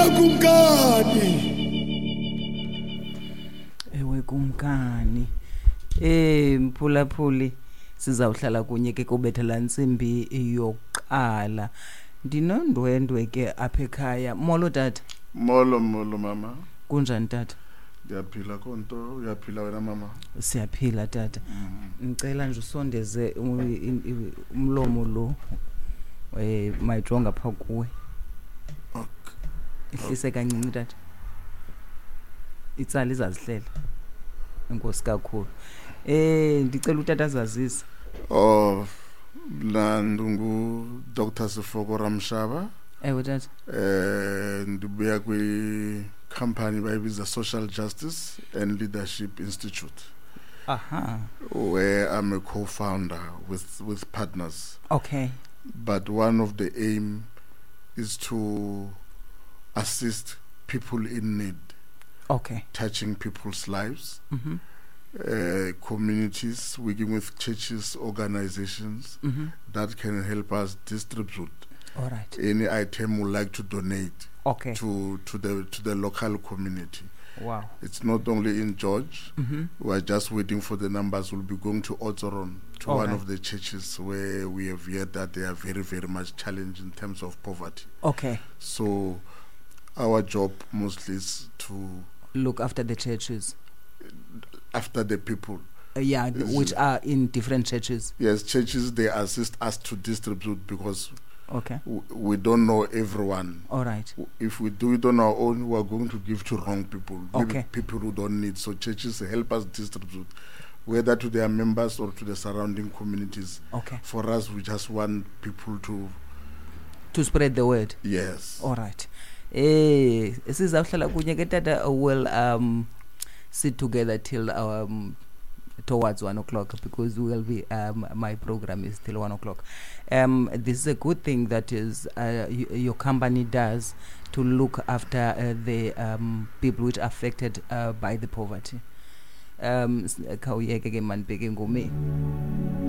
Ewe kumkani. Mphulaphuli sizawuhlala kunye ke kubethela intsimbi yokuqala. Ndinondwendwe ke apha ekhaya. Molo tata. Molo mama. Kunjani tata? Ndiyaphila konto, uyaphila wena mama? Siyaphila tata. Ngicela nje usondeze umlomo lo. Mayijonga pha kuwe. Okay. Ihlise kancinci tata. Itsala izazihlela. Enkosi kakhulu. Ndicela utata azazise. Ndungu Dr. Sifoko Ramshaba. Ewe tata. Ndibuya kwi company bayibiza Social Justice and Leadership Institute. Aha. Where I'm a co-founder with partners. Okay. But one of the aim is to assist people in need. Okay. Touching people's lives. Mm-hmm. Communities, working with churches, organizations that can help us distribute All right. any item we like to donate Okay. to the local community. Wow. It's not only in George. Mm-hmm. We're just waiting for the numbers. We'll be going to Otoron, to one Okay. of the churches where we have heard that they are very, very much challenged in terms of poverty. Okay. So our job mostly is to Look after the churches. after the people. Which are in different churches. Yes, churches, they assist us to distribute because Okay. we don't know everyone. All right. If we do it on our own, we are going to give to wrong people. Maybe Okay. people who don't need. So churches help us distribute, whether to their members or to the surrounding communities. Okay. For us, we just want people To spread the word. yes. All right. Sizawuhlala kunye ke tata. Will sit together till towards 1 o'clock because we'll be my program is till 1 o'clock. This is a good thing that is your company does to look after the people which are affected by the poverty. Khawuyeke ke man bheke ngome.